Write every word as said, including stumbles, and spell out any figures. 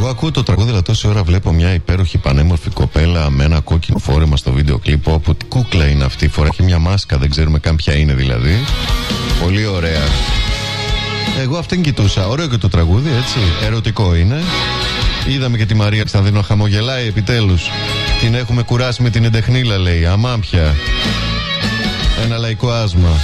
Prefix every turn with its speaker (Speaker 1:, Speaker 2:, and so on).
Speaker 1: Εγώ ακούω το τραγούδι, αλλά τόση ώρα βλέπω μια υπέροχη πανέμορφη κοπέλα με ένα κόκκινο φόρεμα στο βίντεο κλιπ. Όπου τι κούκλα είναι αυτή, φοράει μια μάσκα, δεν ξέρουμε καν ποια είναι δηλαδή. Πολύ ωραία. Εγώ αυτήν κοιτούσα. Ωραίο και το τραγούδι, έτσι. Ερωτικό είναι. Είδαμε και τη Μαρία Κωνσταντίνου να χαμογελάει επιτέλους. Την έχουμε κουράσει με την εντεχνίλα, λέει. Αμάμπια. Ένα λαϊκό άσμα.